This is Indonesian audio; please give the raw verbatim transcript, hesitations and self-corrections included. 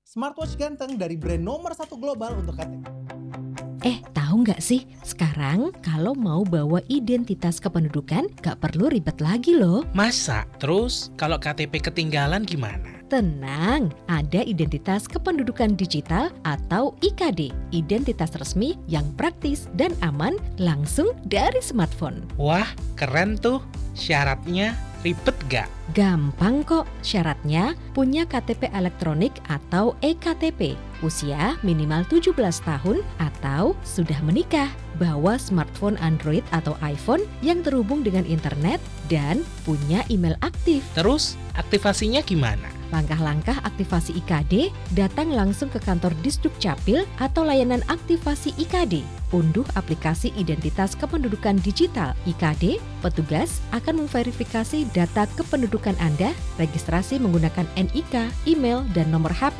Smartwatch ganteng dari brand nomor satu global untuk K T P. Eh, tahu nggak sih? Sekarang kalau mau bawa identitas kependudukan, nggak perlu ribet lagi loh. Masa? Terus kalau K T P ketinggalan gimana? Tenang, ada identitas kependudukan digital atau I K D, identitas resmi yang praktis dan aman langsung dari smartphone. Wah, keren tuh. Syaratnya ribet gak? Gampang kok, syaratnya punya K T P elektronik atau e K T P, usia minimal tujuh belas tahun atau sudah menikah, bawa smartphone Android atau iPhone yang terhubung dengan internet, dan punya email aktif. Terus aktivasinya gimana? Langkah-langkah aktivasi I K D, datang langsung ke kantor Disduk Capil atau layanan aktivasi I K D. Unduh aplikasi identitas kependudukan digital I K D, petugas akan memverifikasi data kependudukan Anda, registrasi menggunakan N I K, email, dan nomor H P